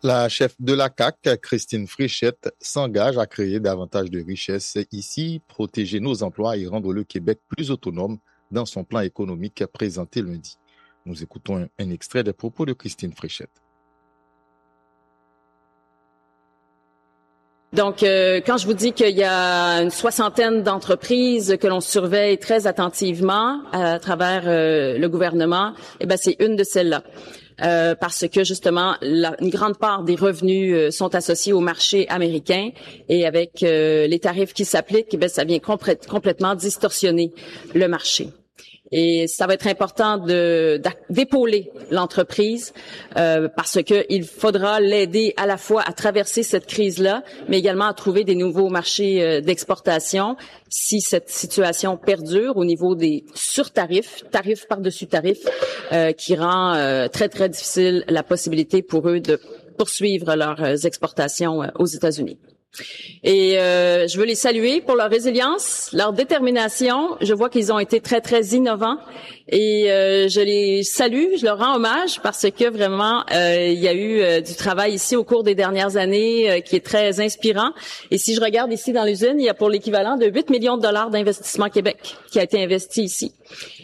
La chef de la CAQ, Christine Fréchette, s'engage à créer davantage de richesses ici, protéger nos emplois et rendre le Québec plus autonome dans son plan économique présenté lundi. Nous écoutons un extrait des propos de Christine Fréchette. Donc, quand je vous dis qu'il y a une soixantaine d'entreprises que l'on surveille très attentivement à travers le gouvernement, c'est une de celles-là. Parce que justement, une grande part des revenus sont associés au marché américain et avec les tarifs qui s'appliquent, ça vient complètement distorsionner le marché. Et ça va être important d'épauler l'entreprise parce que il faudra l'aider à la fois à traverser cette crise-là, mais également à trouver des nouveaux marchés d'exportation si cette situation perdure au niveau des surtarifs, tarifs par-dessus tarifs, qui rend très, très difficile la possibilité pour eux de poursuivre leurs exportations aux États-Unis. Et je veux les saluer pour leur résilience, leur détermination. Je vois qu'ils ont été très, très innovants et je les salue, je leur rends hommage parce que vraiment, il y a eu du travail ici au cours des dernières années qui est très inspirant. Et si je regarde ici dans l'usine, il y a pour l'équivalent de 8 millions de dollars d'investissement Québec qui a été investi ici.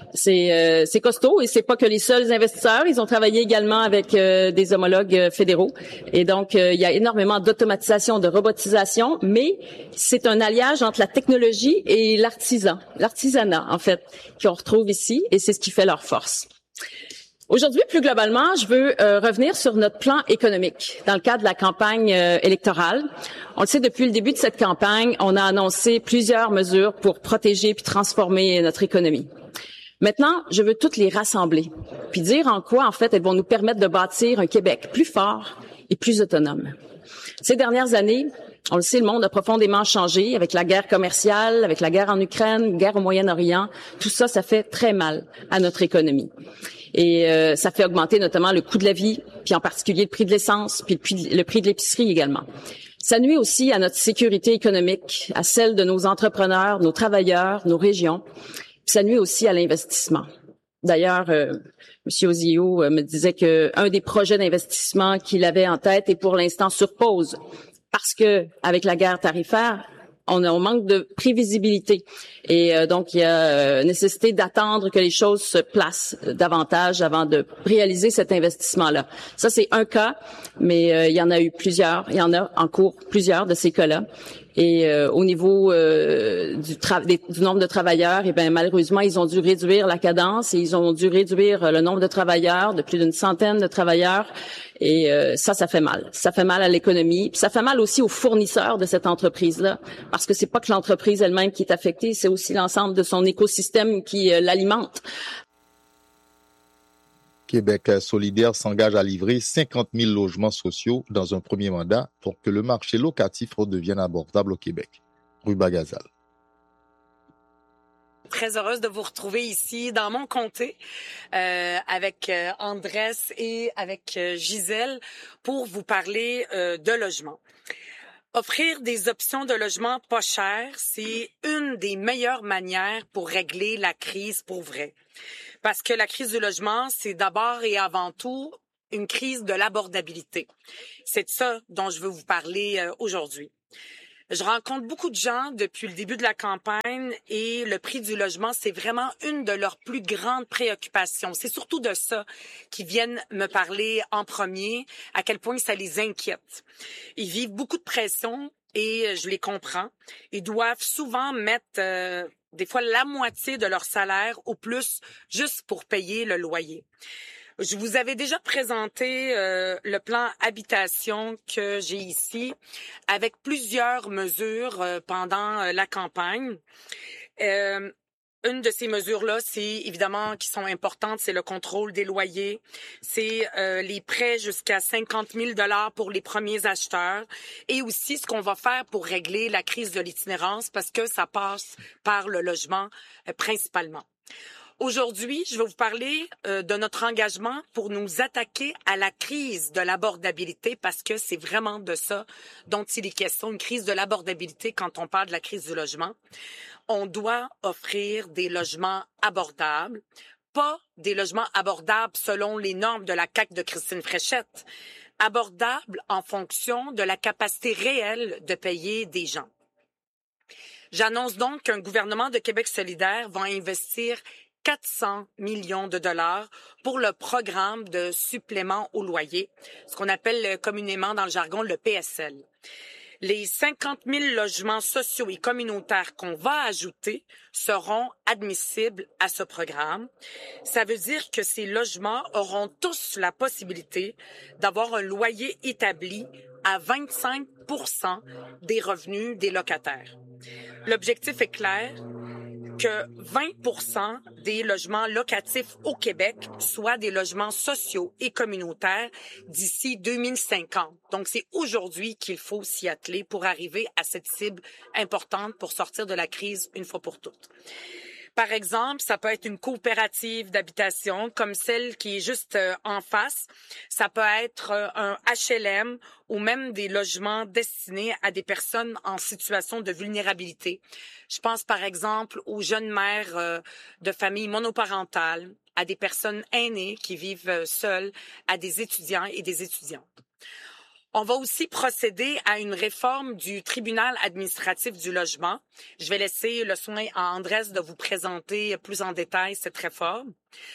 C'est costaud et c'est pas que les seuls investisseurs. Ils ont travaillé également avec des homologues fédéraux. Et donc, il y a énormément d'automatisation, de robotisation, mais c'est un alliage entre la technologie et l'artisanat, en fait, qu'on retrouve ici, et c'est ce qui fait leur force. Aujourd'hui, plus globalement, je veux revenir sur notre plan économique dans le cadre de la campagne électorale. On le sait, depuis le début de cette campagne, on a annoncé plusieurs mesures pour protéger puis transformer notre économie. Maintenant, je veux toutes les rassembler, puis dire en quoi, en fait, elles vont nous permettre de bâtir un Québec plus fort et plus autonome. Ces dernières années, on le sait, le monde a profondément changé avec la guerre commerciale, avec la guerre en Ukraine, guerre au Moyen-Orient. Tout ça, ça fait très mal à notre économie. Et ça fait augmenter notamment le coût de la vie, puis en particulier le prix de l'essence, puis le prix de l'épicerie également. Ça nuit aussi à notre sécurité économique, à celle de nos entrepreneurs, nos travailleurs, nos régions. Puis ça nuit aussi à l'investissement. D'ailleurs, M. Ozio me disait que un des projets d'investissement qu'il avait en tête est pour l'instant sur pause parce que avec la guerre tarifaire, on manque de prévisibilité et donc il y a nécessité d'attendre que les choses se placent davantage avant de réaliser cet investissement-là. Ça, c'est un cas, mais il y en a eu plusieurs. Il y en a en cours plusieurs de ces cas-là. Et au niveau du nombre de travailleurs, malheureusement, ils ont dû réduire la cadence et ils ont dû réduire le nombre de travailleurs de plus d'une centaine de travailleurs. Et ça fait mal. Ça fait mal à l'économie. Puis ça fait mal aussi aux fournisseurs de cette entreprise-là, parce que c'est pas que l'entreprise elle-même qui est affectée, c'est aussi l'ensemble de son écosystème qui l'alimente. Québec solidaire s'engage à livrer 50 000 logements sociaux dans un premier mandat pour que le marché locatif redevienne abordable au Québec. Ruba Gazal. Très heureuse de vous retrouver ici dans mon comté avec Andrés et avec Gisèle pour vous parler de logement. Offrir des options de logement pas chères, c'est une des meilleures manières pour régler la crise pour vrai. Parce que la crise du logement, c'est d'abord et avant tout une crise de l'abordabilité. C'est de ça dont je veux vous parler aujourd'hui. Je rencontre beaucoup de gens depuis le début de la campagne et le prix du logement, c'est vraiment une de leurs plus grandes préoccupations. C'est surtout de ça qu'ils viennent me parler en premier, à quel point ça les inquiète. Ils vivent beaucoup de pression et je les comprends. Ils doivent souvent mettre des fois la moitié de leur salaire au plus juste pour payer le loyer. Je vous avais déjà présenté le plan habitation que j'ai ici avec plusieurs mesures pendant la campagne. Une de ces mesures-là, c'est évidemment qui sont importantes, c'est le contrôle des loyers, c'est les prêts jusqu'à 50 000 $ pour les premiers acheteurs et aussi ce qu'on va faire pour régler la crise de l'itinérance parce que ça passe par le logement principalement. Aujourd'hui, je vais vous parler de notre engagement pour nous attaquer à la crise de l'abordabilité parce que c'est vraiment de ça dont il est question, une crise de l'abordabilité quand on parle de la crise du logement. On doit offrir des logements abordables, pas des logements abordables selon les normes de la CAQ de Christine Fréchette, abordable en fonction de la capacité réelle de payer des gens. J'annonce donc qu'un gouvernement de Québec solidaire va investir 400 millions de dollars pour le programme de supplément au loyer, ce qu'on appelle communément dans le jargon le PSL. Les 50 000 logements sociaux et communautaires qu'on va ajouter seront admissibles à ce programme. Ça veut dire que ces logements auront tous la possibilité d'avoir un loyer établi à 25 % des revenus des locataires. L'objectif est clair, que 20 % des logements locatifs au Québec soient des logements sociaux et communautaires d'ici 2050. Donc, c'est aujourd'hui qu'il faut s'y atteler pour arriver à cette cible importante pour sortir de la crise une fois pour toutes. Par exemple, ça peut être une coopérative d'habitation comme celle qui est juste en face. Ça peut être un HLM ou même des logements destinés à des personnes en situation de vulnérabilité. Je pense par exemple aux jeunes mères de familles monoparentales, à des personnes aînées qui vivent seules, à des étudiants et des étudiantes. On va aussi procéder à une réforme du tribunal administratif du logement. Je vais laisser le soin à Andrés de vous présenter plus en détail cette réforme.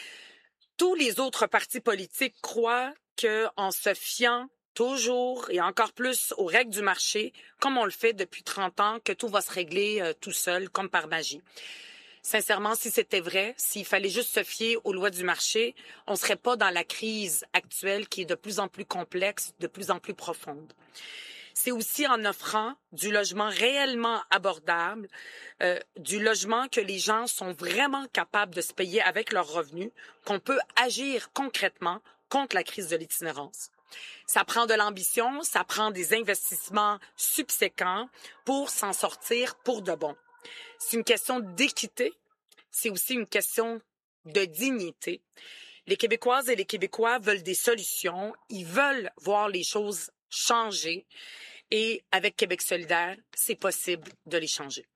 Tous les autres partis politiques croient qu'en se fiant toujours et encore plus aux règles du marché, comme on le fait depuis 30 ans, que tout va se régler tout seul, comme par magie. Sincèrement, si c'était vrai, s'il fallait juste se fier aux lois du marché, on ne serait pas dans la crise actuelle qui est de plus en plus complexe, de plus en plus profonde. C'est aussi en offrant du logement réellement abordable, du logement que les gens sont vraiment capables de se payer avec leurs revenus, qu'on peut agir concrètement contre la crise de l'itinérance. Ça prend de l'ambition, ça prend des investissements subséquents pour s'en sortir pour de bon. C'est une question d'équité, c'est aussi une question de dignité. Les Québécoises et les Québécois veulent des solutions, ils veulent voir les choses changer et avec Québec solidaire, c'est possible de les changer.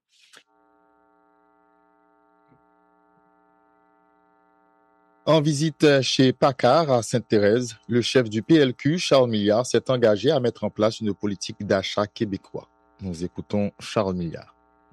En visite chez PACCAR à Sainte-Thérèse, le chef du PLQ, Charles Milliard, s'est engagé à mettre en place une politique d'achat québécois. Nous écoutons Charles Milliard.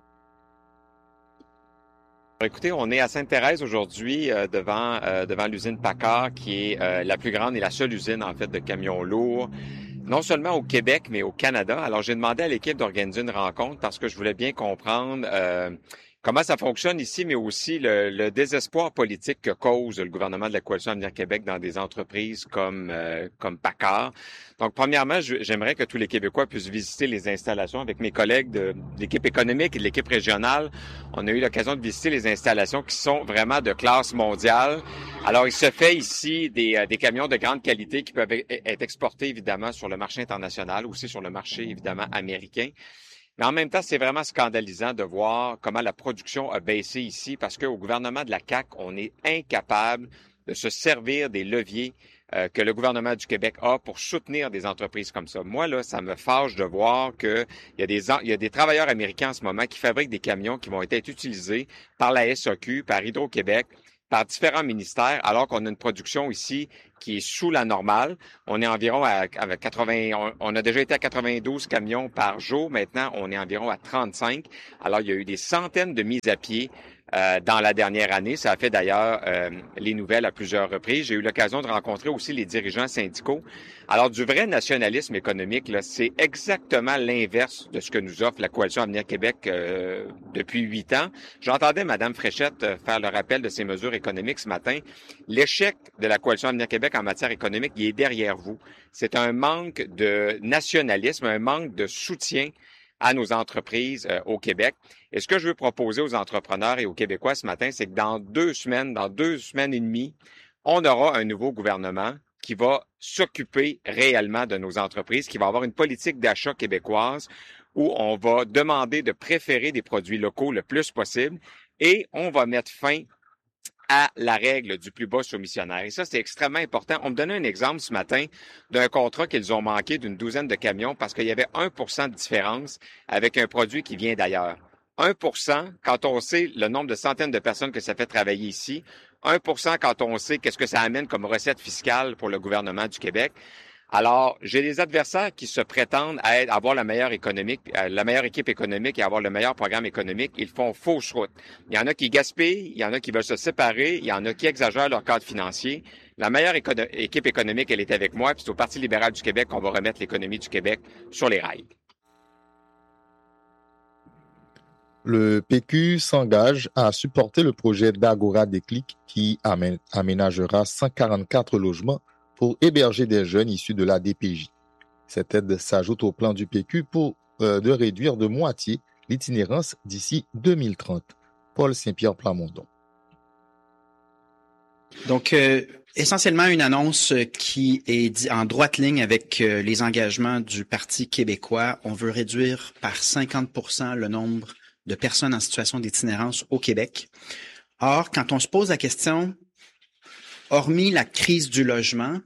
Écoutez, on est à Sainte-Thérèse aujourd'hui devant l'usine PACCAR qui est la plus grande et la seule usine en fait de camions lourds, non seulement au Québec mais au Canada. Alors j'ai demandé à l'équipe d'organiser une rencontre parce que je voulais bien comprendre comment ça fonctionne ici, mais aussi le désespoir politique que cause le gouvernement de la Coalition Avenir Québec dans des entreprises comme PACCAR. Donc, premièrement, j'aimerais que tous les Québécois puissent visiter les installations avec mes collègues de l'équipe économique et de l'équipe régionale. On a eu l'occasion de visiter les installations qui sont vraiment de classe mondiale. Alors, il se fait ici des camions de grande qualité qui peuvent être exportés, évidemment, sur le marché international, aussi sur le marché, évidemment, américain. Mais en même temps, c'est vraiment scandalisant de voir comment la production a baissé ici parce qu'au gouvernement de la CAQ, on est incapable de se servir des leviers que le gouvernement du Québec a pour soutenir des entreprises comme ça. Moi, là, ça me fâche de voir qu'il y a des travailleurs américains en ce moment qui fabriquent des camions qui vont être utilisés par la SAQ, par Hydro-Québec, par différents ministères, alors qu'on a une production ici qui est sous la normale. On est environ à 80, on a déjà été à 92 camions par jour. Maintenant, on est environ à 35. Alors, il y a eu des centaines de mises à pied dans la dernière année. Ça a fait d'ailleurs les nouvelles à plusieurs reprises. J'ai eu l'occasion de rencontrer aussi les dirigeants syndicaux. Alors, du vrai nationalisme économique, là, c'est exactement l'inverse de ce que nous offre la Coalition Avenir Québec depuis 8 ans. J'entendais Mme Fréchette faire le rappel de ces mesures économiques ce matin. L'échec de la Coalition Avenir Québec en matière économique, il est derrière vous. C'est un manque de nationalisme, un manque de soutien à nos entreprises au Québec. Et ce que je veux proposer aux entrepreneurs et aux Québécois ce matin, c'est que dans 2 semaines et demie, on aura un nouveau gouvernement qui va s'occuper réellement de nos entreprises, qui va avoir une politique d'achat québécoise où on va demander de préférer des produits locaux le plus possible et on va mettre fin à la règle du plus bas soumissionnaire. Et ça, c'est extrêmement important. On me donnait un exemple ce matin d'un contrat qu'ils ont manqué d'une douzaine de camions parce qu'il y avait 1% de différence avec un produit qui vient d'ailleurs. 1%, quand on sait le nombre de centaines de personnes que ça fait travailler ici, 1% quand on sait qu'est-ce que ça amène comme recette fiscale pour le gouvernement du Québec. Alors, j'ai des adversaires qui se prétendent à avoir la meilleure équipe économique et avoir le meilleur programme économique. Ils font fausse route. Il y en a qui gaspillent, il y en a qui veulent se séparer, il y en a qui exagèrent leur cadre financier. La meilleure équipe économique, elle est avec moi, puis c'est au Parti libéral du Québec qu'on va remettre l'économie du Québec sur les rails. Le PQ s'engage à supporter le projet d'Agora Déclic qui aménagera 144 logements pour héberger des jeunes issus de la DPJ. Cette aide s'ajoute au plan du PQ pour de réduire de moitié l'itinérance d'ici 2030. Paul Saint-Pierre Plamondon. Donc, essentiellement une annonce qui est en droite ligne avec les engagements du Parti québécois. On veut réduire par 50% le nombre de personnes en situation d'itinérance au Québec. Or, quand on se pose la question, hormis la crise du logement,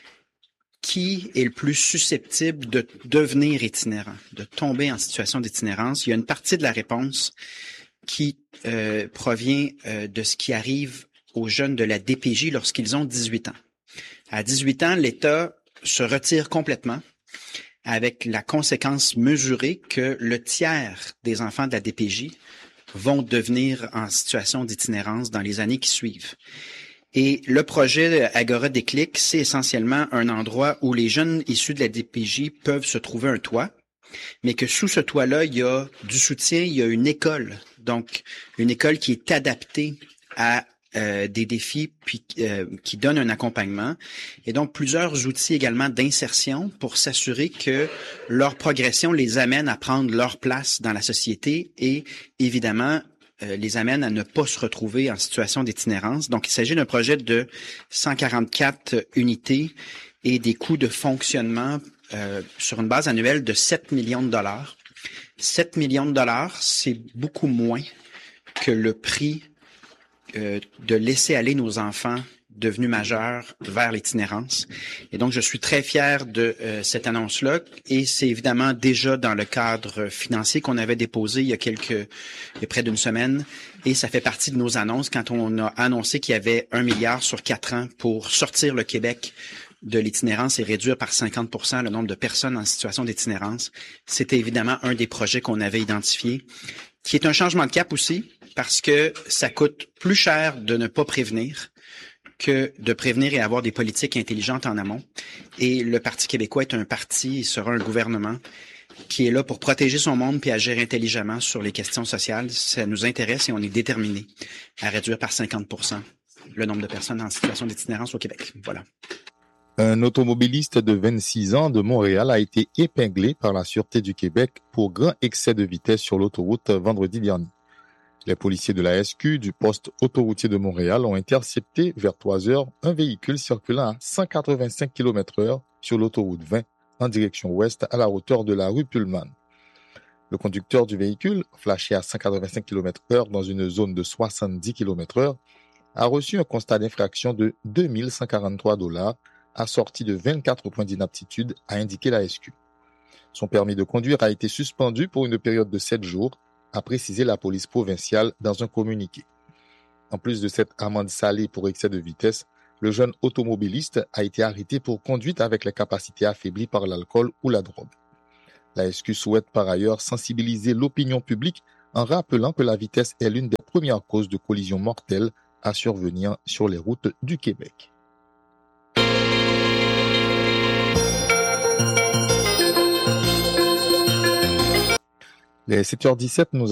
qui est le plus susceptible de devenir itinérant, de tomber en situation d'itinérance? Il y a une partie de la réponse qui provient de ce qui arrive aux jeunes de la DPJ lorsqu'ils ont 18 ans. À 18 ans, l'État se retire complètement avec la conséquence mesurée que le tiers des enfants de la DPJ vont devenir en situation d'itinérance dans les années qui suivent. Et le projet Agora Déclic, c'est essentiellement un endroit où les jeunes issus de la DPJ peuvent se trouver un toit, mais que sous ce toit-là, il y a du soutien, il y a une école. Donc, une école qui est adaptée à des défis puis qui donnent un accompagnement et donc plusieurs outils également d'insertion pour s'assurer que leur progression les amène à prendre leur place dans la société et évidemment les amène à ne pas se retrouver en situation d'itinérance. Donc, il s'agit d'un projet de 144 unités et des coûts de fonctionnement sur une base annuelle de 7 millions de dollars. 7 millions de dollars, c'est beaucoup moins que le prix de laisser aller nos enfants devenus majeurs vers l'itinérance. Et donc, je suis très fier de cette annonce-là. Et c'est évidemment déjà dans le cadre financier qu'on avait déposé il y a près d'une semaine. Et ça fait partie de nos annonces quand on a annoncé qu'il y avait 1 milliard sur 4 ans pour sortir le Québec de l'itinérance et réduire par 50% le nombre de personnes en situation d'itinérance. C'était évidemment un des projets qu'on avait identifié, qui est un changement de cap aussi, parce que ça coûte plus cher de ne pas prévenir que de prévenir et avoir des politiques intelligentes en amont. Et le Parti québécois est un parti, il sera un gouvernement qui est là pour protéger son monde puis agir intelligemment sur les questions sociales. Ça nous intéresse et on est déterminés à réduire par 50% le nombre de personnes en situation d'itinérance au Québec. Voilà. Un automobiliste de 26 ans de Montréal a été épinglé par la Sûreté du Québec pour grand excès de vitesse sur l'autoroute vendredi dernier. Les policiers de la SQ du poste autoroutier de Montréal ont intercepté vers 3 heures un véhicule circulant à 185 km/h sur l'autoroute 20 en direction ouest à la hauteur de la rue Pullman. Le conducteur du véhicule, flashé à 185 km/h dans une zone de 70 km/h, a reçu un constat d'infraction de $2 143 assorti de 24 points d'inaptitude, a indiqué la SQ. Son permis de conduire a été suspendu pour une période de 7 jours, a précisé la police provinciale dans un communiqué. En plus de cette amende salée pour excès de vitesse, le jeune automobiliste a été arrêté pour conduite avec les capacités affaiblies par l'alcool ou la drogue. La SQ souhaite par ailleurs sensibiliser l'opinion publique en rappelant que la vitesse est l'une des premières causes de collisions mortelles à survenir sur les routes du Québec. Les 7h17 nous